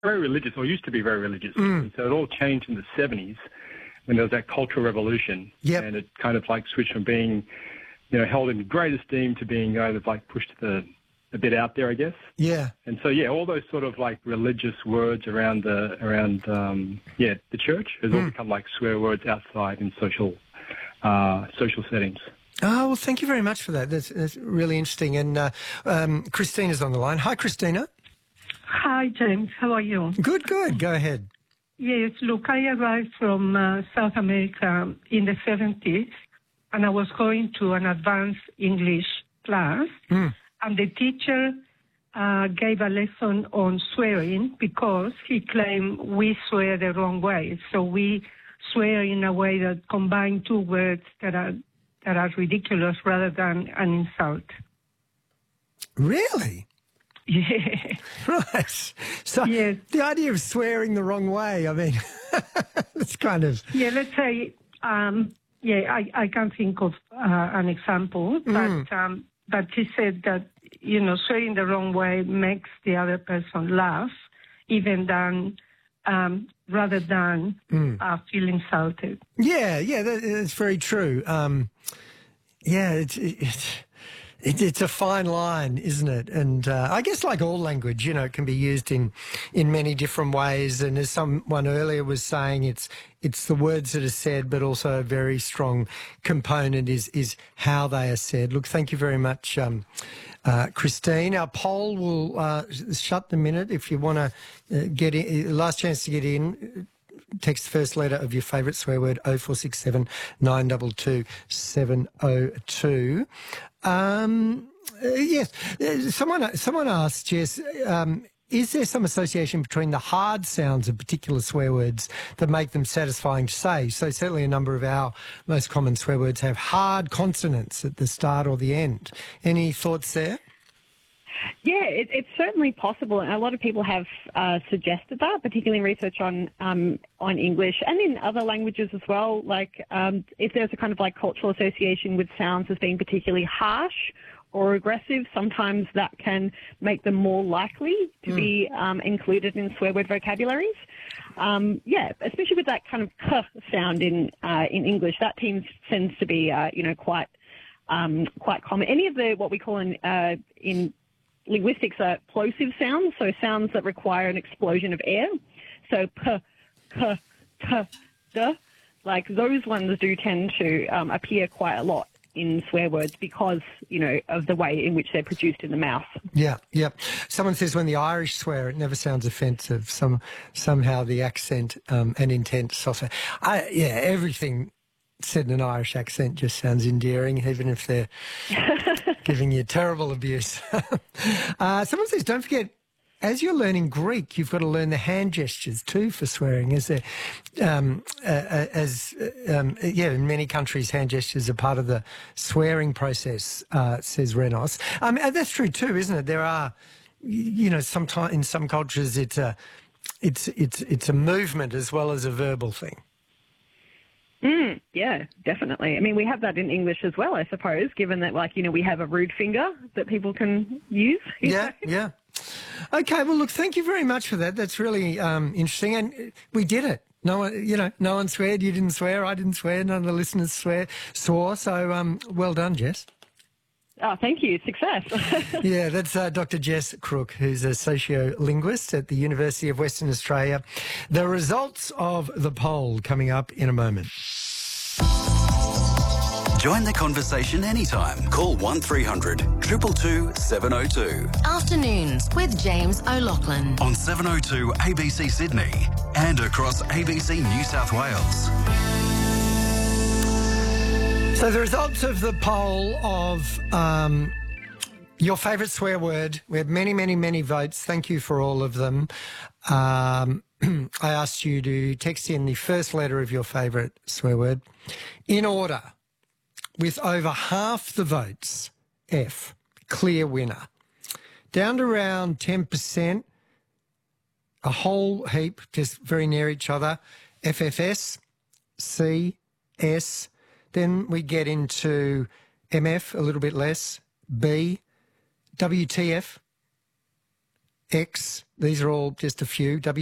very religious, or used to be very religious. And so it all changed in the 70s when there was that Cultural Revolution. Yep. And it kind of like switched from being, held in great esteem to being kind of like pushed a bit out there, I guess. Yeah. And so, all those sort of like religious words around the church has all become like swear words outside in social settings. Oh, well, thank you very much for that. That's really interesting. And Christina's on the line. Hi, Christina. Hi, James. How are you? Good. Go ahead. Yes, look, I arrived from South America in the 70s, and I was going to an advanced English class, and the teacher gave a lesson on swearing because he claimed we swear the wrong way. So we swear in a way that combine two words that are ridiculous rather than an insult. Really? Yeah. Right. So yes. The idea of swearing the wrong way, I mean, it's kind of... Yeah, let's say, I can't think of an example, but she said that, swearing the wrong way makes the other person laugh, even than, rather than feel insulted. Yeah, that's very true. It's a fine line, isn't it? And I guess like all language, it can be used in many different ways. And as someone earlier was saying, it's the words that are said, but also a very strong component is how they are said. Look, thank you very much, Christine. Our poll will shut the minute. If you want to get in, last chance to get in, text the first letter of your favourite swear word, 0467 922 702. Yes, someone asked, Jess, is there some association between the hard sounds of particular swear words that make them satisfying to say? So certainly a number of our most common swear words have hard consonants at the start or the end. Any thoughts there? Yeah, it's certainly possible, and a lot of people have suggested that, particularly research on English and in other languages as well. Like if there's a kind of like cultural association with sounds as being particularly harsh or aggressive, sometimes that can make them more likely to be included in swear word vocabularies. Especially with that kind of k sound in English, that tends to be quite common. Any of the what we call in linguistics are plosive sounds, so sounds that require an explosion of air. So p, k, t, d, like those ones do tend to appear quite a lot in swear words because, of the way in which they're produced in the mouth. Yeah. Someone says when the Irish swear, it never sounds offensive. Somehow the accent and intent soften. Everything said in an Irish accent just sounds endearing, even if they're giving you terrible abuse. Someone says, don't forget, as you're learning Greek, you've got to learn the hand gestures too for swearing. In many countries, hand gestures are part of the swearing process, says Renos. And that's true too, isn't it? There are, sometimes in some cultures, it's a movement as well as a verbal thing. Yeah, definitely. I mean, we have that in English as well, I suppose, given that, we have a rude finger that people can use. Yeah. Okay, well, look, thank you very much for that. That's really interesting. And we did it. No one swear. You didn't swear. I didn't swear. None of the listeners swore. So well done, Jess. Oh, thank you. Success. Yeah, that's Dr. Jess Crook, who's a sociolinguist at the University of Western Australia. The results of the poll coming up in a moment. Join the conversation anytime. Call 1300 222 702. Afternoons with James O'Loughlin. On 702 ABC Sydney and across ABC New South Wales. So the results of the poll of your favourite swear word, we had many, many, many votes. Thank you for all of them. I asked you to text in the first letter of your favourite swear word in order, with over half the votes, F, clear winner. Down to around 10%, a whole heap, just very near each other, FFS, C, S. Then we get into MF, a little bit less, B, WTF, X. These are all just a few.